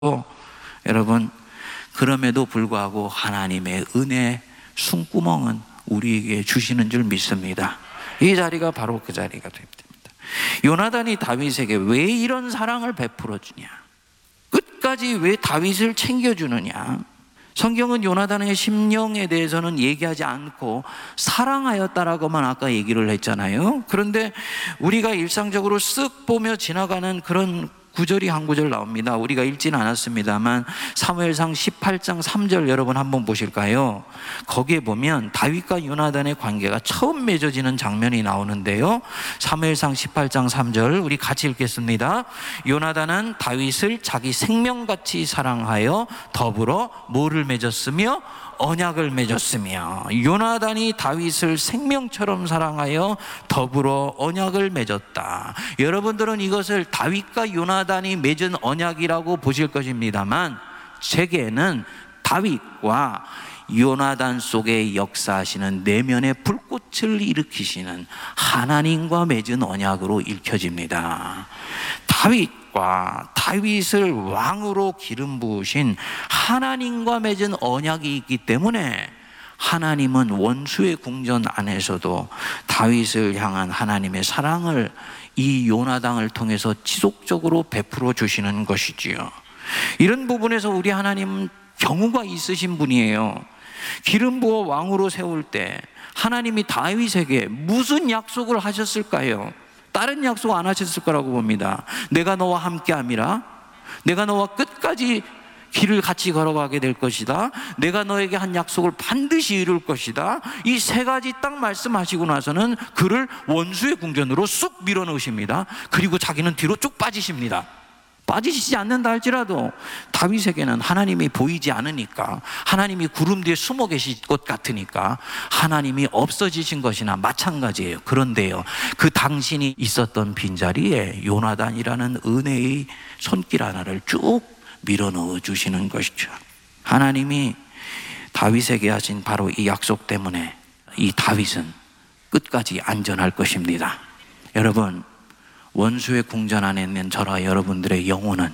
여러분, 그럼에도 불구하고 하나님의 은혜 숨구멍은 우리에게 주시는 줄 믿습니다. 이 자리가 바로 그 자리가 됩니다. 요나단이 다윗에게 왜 이런 사랑을 베풀어 주냐, 끝까지 왜 다윗을 챙겨주느냐. 성경은 요나단의 심령에 대해서는 얘기하지 않고 사랑하였다라고만 아까 얘기를 했잖아요. 그런데 우리가 일상적으로 쓱 보며 지나가는 그런 구절이 한 구절 나옵니다. 우리가 읽지는 않았습니다만 사무엘상 18장 3절 여러분 한번 보실까요? 거기에 보면 다윗과 요나단의 관계가 처음 맺어지는 장면이 나오는데요. 사무엘상 18장 3절 우리 같이 읽겠습니다. 요나단은 다윗을 자기 생명같이 사랑하여 더불어 뭐를 맺었으며 언약을 맺었으며, 요나단이 다윗을 생명처럼 사랑하여 더불어 언약을 맺었다. 여러분들은 이것을 다윗과 요나단이 맺은 언약이라고 보실 것입니다만, 제게는 다윗과 요나단 속에 역사하시는 내면의 불꽃을 일으키시는 하나님과 맺은 언약으로 읽혀집니다. 다윗을 왕으로 기름 부으신 하나님과 맺은 언약이 있기 때문에 하나님은 원수의 궁전 안에서도 다윗을 향한 하나님의 사랑을 이 요나단을 통해서 지속적으로 베풀어 주시는 것이지요. 이런 부분에서 우리 하나님은 경우가 있으신 분이에요. 기름 부어 왕으로 세울 때 하나님이 다윗에게 무슨 약속을 하셨을까요? 다른 약속 안 하셨을 거라고 봅니다. 내가 너와 함께함이라, 내가 너와 끝까지 길을 같이 걸어가게 될 것이다, 내가 너에게 한 약속을 반드시 이룰 것이다. 이 세 가지 딱 말씀하시고 나서는 그를 원수의 궁전으로 쑥 밀어넣으십니다. 그리고 자기는 뒤로 쭉 빠지십니다. 빠지시지 않는다 할지라도 다윗에게는 하나님이 보이지 않으니까, 하나님이 구름 뒤에 숨어 계실 것 같으니까 하나님이 없어지신 것이나 마찬가지예요. 그런데요, 그 당신이 있었던 빈자리에 요나단이라는 은혜의 손길 하나를 쭉 밀어넣어 주시는 것이죠. 하나님이 다윗에게 하신 바로 이 약속 때문에 이 다윗은 끝까지 안전할 것입니다. 여러분, 원수의 궁전 안에 있는 저와 여러분들의 영혼은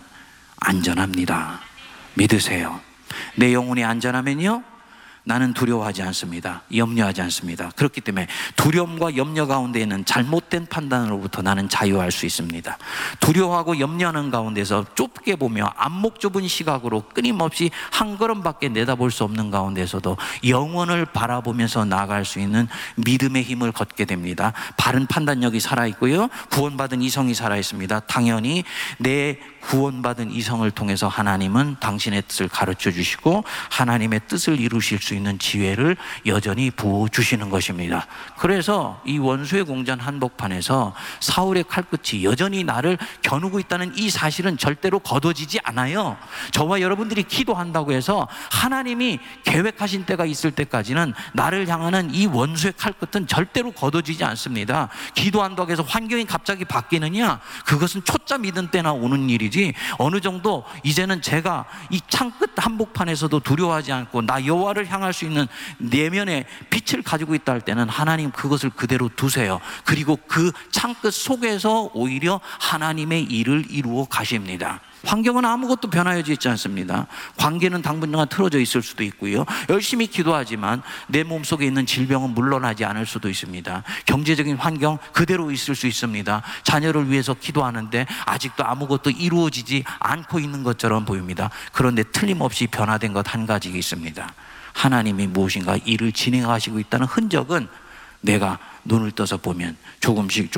안전합니다. 믿으세요. 내 영혼이 안전하면요, 나는 두려워하지 않습니다. 염려하지 않습니다. 그렇기 때문에 두려움과 염려 가운데 있는 잘못된 판단으로부터 나는 자유할 수 있습니다. 두려워하고 염려하는 가운데서 좁게 보며 안목 좁은 시각으로 끊임없이 한 걸음밖에 내다볼 수 없는 가운데서도 영원을 바라보면서 나아갈 수 있는 믿음의 힘을 걷게 됩니다. 바른 판단력이 살아있고요, 구원받은 이성이 살아있습니다. 당연히 내 구원받은 이성을 통해서 하나님은 당신의 뜻을 가르쳐 주시고 하나님의 뜻을 이루실 수 있는 지혜를 여전히 부어주시는 것입니다. 그래서 이 원수의 궁전 한복판에서 사울의 칼끝이 여전히 나를 겨누고 있다는 이 사실은 절대로 거둬지지 않아요. 저와 여러분들이 기도한다고 해서 하나님이 계획하신 때가 있을 때까지는 나를 향하는 이 원수의 칼끝은 절대로 거둬지지 않습니다. 기도한다고 해서 환경이 갑자기 바뀌느냐, 그것은 초짜 믿은 때나 오는 일이지, 어느 정도 이제는 제가 이 창끝 한복판에서도 두려워하지 않고 나 여호와를 향할 수 있는 내면의 빛을 가지고 있다 할 때는 하나님 그것을 그대로 두세요. 그리고 그 창끝 속에서 오히려 하나님의 일을 이루어 가십니다. 환경은 아무것도 변화하지 있지 않습니다. 관계는 당분간 틀어져 있을 수도 있고요, 열심히 기도하지만 내 몸속에 있는 질병은 물러나지 않을 수도 있습니다. 경제적인 환경 그대로 있을 수 있습니다. 자녀를 위해서 기도하는데 아직도 아무것도 이루어지지 않고 있는 것처럼 보입니다. 그런데 틀림없이 변화된 것 한 가지 있습니다. 하나님이 무엇인가 일을 진행하시고 있다는 흔적은 내가 눈을 떠서 보면 조금씩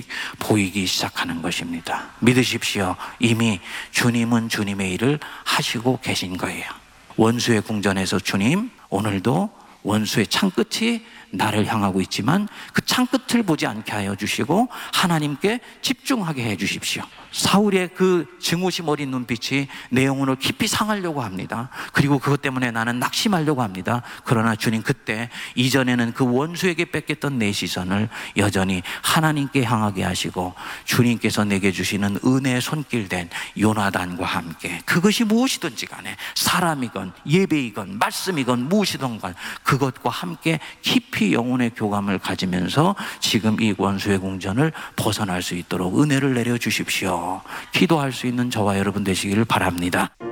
보이기 시작하는 것입니다. 믿으십시오. 이미 주님은 주님의 일을 하시고 계신 거예요. 원수의 궁전에서 주님, 오늘도 원수의 창끝이 나를 향하고 있지만 그 창끝을 보지 않게 하여 주시고 하나님께 집중하게 해 주십시오. 사울의 그 증오심 어린 눈빛이 내 영혼을 깊이 상하려고 합니다. 그리고 그것 때문에 나는 낙심하려고 합니다. 그러나 주님, 그때 이전에는 그 원수에게 뺏겼던 내 시선을 여전히 하나님께 향하게 하시고 주님께서 내게 주시는 은혜의 손길된 요나단과 함께, 그것이 무엇이든지 간에 사람이건 예배이건 말씀이건 무엇이든 간 그것과 함께 깊이 영혼의 교감을 가지면서 지금 이 원수의 궁전을 벗어날 수 있도록 은혜를 내려 주십시오. 기도할 수 있는 저와 여러분 되시기를 바랍니다.